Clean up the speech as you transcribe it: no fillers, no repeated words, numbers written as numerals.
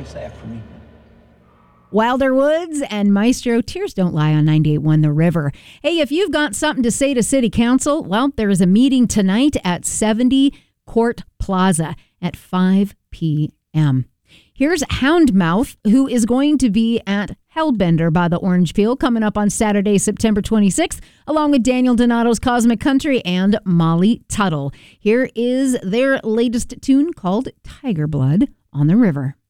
say after me. Wilder Woods and Maestro, Tears Don't Lie on 98.1 The River. Hey, if you've got something to say to City Council, well, there is a meeting tonight at 70 Court Plaza at 5 p.m. Here's Houndmouth, who is going to be at Hellbender by the Orange Peel coming up on Saturday, September 26th, along with Daniel Donato's Cosmic Country and Molly Tuttle. Here is their latest tune called Tiger Blood on the River.